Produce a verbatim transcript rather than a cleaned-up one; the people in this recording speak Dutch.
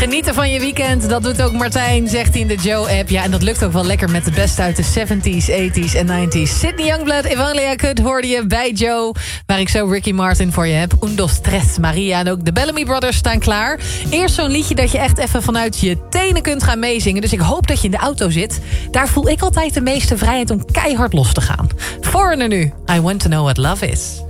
Genieten van je weekend, dat doet ook Martijn, zegt hij in de Joe-app. Ja, en dat lukt ook wel lekker met de beste uit de zeventies, tachtiger en negentiger. Sydney Youngblood, If Only I Could hoorde je bij Joe. Waar ik zo Ricky Martin voor je heb. Un, dos, tres, Maria en ook de Bellamy Brothers staan klaar. Eerst zo'n liedje dat je echt even vanuit je tenen kunt gaan meezingen. Dus ik hoop dat je in de auto zit. Daar voel ik altijd de meeste vrijheid om keihard los te gaan. Foreigner nu, I Want To Know What Love Is.